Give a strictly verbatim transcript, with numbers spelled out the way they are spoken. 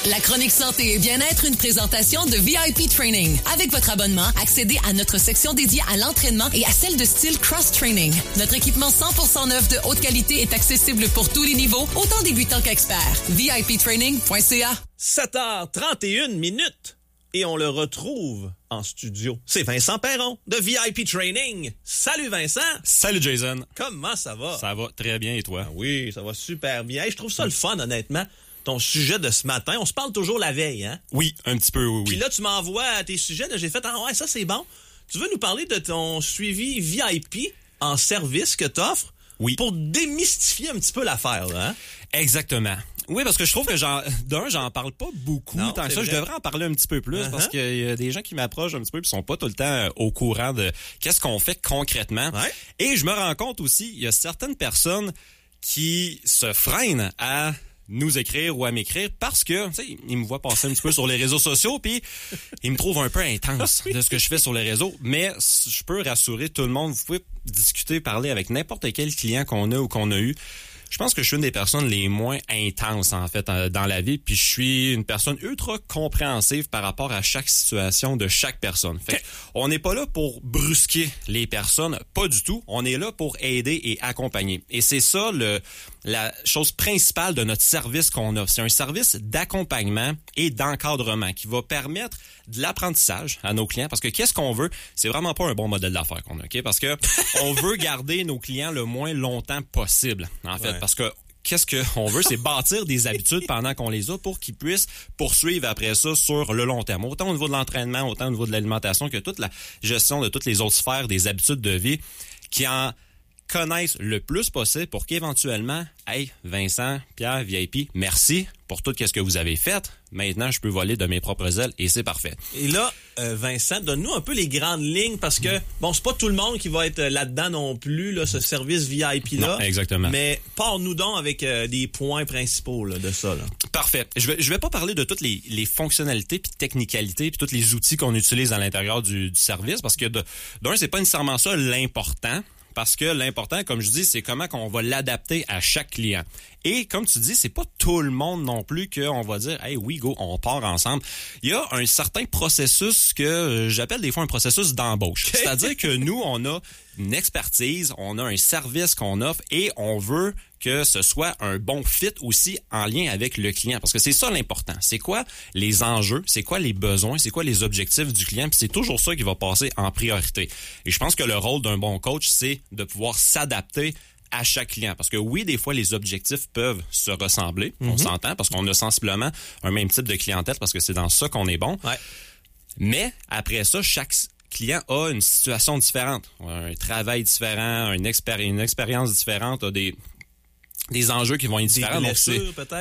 La chronique santé et bien-être, une présentation de V I P Training. Avec votre abonnement, accédez à notre section dédiée à l'entraînement et à celle de style cross-training. Notre équipement cent pour cent neuf de haute qualité est accessible pour tous les niveaux, autant débutants qu'experts. V I P training point C A. sept heures trente et une minutes et on le retrouve en studio. C'est Vincent Perron de V I P Training. Salut Vincent! Salut Jason! Comment ça va? Ça va très bien et toi? Ah oui, ça va super bien. Hey, je trouve ça le fun, honnêtement. Ton sujet de ce matin, on se parle toujours la veille, hein? Oui, un petit peu, oui, oui. Puis là, tu m'envoies tes sujets, là, j'ai fait, ah ouais, ça c'est bon. Tu veux nous parler de ton suivi V I P en service que t'offres? Oui. Pour démystifier un petit peu l'affaire, là, hein? Exactement. Oui, parce que je trouve que j'en, d'un, j'en parle pas beaucoup. Non, tant que ça, vrai. je devrais en parler un petit peu plus uh-huh. parce qu'il y a des gens qui m'approchent un petit peu et sont pas tout le temps au courant de qu'est-ce qu'on fait concrètement. Ouais. Et je me rends compte aussi, il y a certaines personnes qui se freinent à nous écrire ou à m'écrire parce que, tu sais, ils me voient passer un petit peu sur les réseaux sociaux puis ils me trouvent un peu intense de ce que je fais sur les réseaux. Mais je peux rassurer tout le monde, vous pouvez discuter, parler avec n'importe quel client qu'on a ou qu'on a eu. Je pense que je suis une des personnes les moins intenses, en fait, dans la vie. Puis je suis une personne ultra compréhensive par rapport à chaque situation de chaque personne. Fait que on n'est pas là pour brusquer les personnes, pas du tout. On est là pour aider et accompagner. Et c'est ça le la chose principale de notre service qu'on offre. C'est un service d'accompagnement et d'encadrement qui va permettre de l'apprentissage à nos clients. Parce que qu'est-ce qu'on veut? C'est vraiment pas un bon modèle d'affaires qu'on a, OK? Parce que on veut garder nos clients le moins longtemps possible, en fait. Ouais. Parce que qu'est-ce qu'on veut? C'est bâtir des habitudes pendant qu'on les a pour qu'ils puissent poursuivre après ça sur le long terme. Autant au niveau de l'entraînement, autant au niveau de l'alimentation que toute la gestion de toutes les autres sphères des habitudes de vie qui en connaissent le plus possible pour qu'éventuellement, hey, Vincent, Pierre, V I P, merci pour tout ce que vous avez fait. Maintenant, je peux voler de mes propres ailes et c'est parfait. Et là, euh, Vincent, donne-nous un peu les grandes lignes parce que, bon, c'est pas tout le monde qui va être là-dedans non plus, là, ce service V I P-là. Non, exactement. Mais pars-nous donc avec euh, des points principaux là, de ça. Là. Parfait. Je vais, je vais pas parler de toutes les, les fonctionnalités puis technicalités puis tous les outils qu'on utilise à l'intérieur du, du service parce que, de, d'un, c'est pas nécessairement ça l'important. Parce que l'important, comme je dis, c'est comment qu'on va l'adapter à chaque client. Et comme tu dis, c'est pas tout le monde non plus qu'on va dire « Hey, oui, go, on part ensemble ». Il y a un certain processus que j'appelle des fois un processus d'embauche. Okay. C'est-à-dire que nous, on a une expertise, on a un service qu'on offre et on veut que ce soit un bon fit aussi en lien avec le client. Parce que c'est ça l'important. C'est quoi les enjeux, c'est quoi les besoins, c'est quoi les objectifs du client, puis c'est toujours ça qui va passer en priorité. Et je pense que le rôle d'un bon coach, c'est de pouvoir s'adapter à chaque client. Parce que oui, des fois, les objectifs peuvent se ressembler. Mm-hmm. On s'entend parce qu'on a sensiblement un même type de clientèle parce que c'est dans ça qu'on est bon. Ouais. Mais après ça, chaque client a une situation différente, un travail différent, une, expéri- une expérience différente, a des... des enjeux qui vont être différents. Des blessures, peut-être?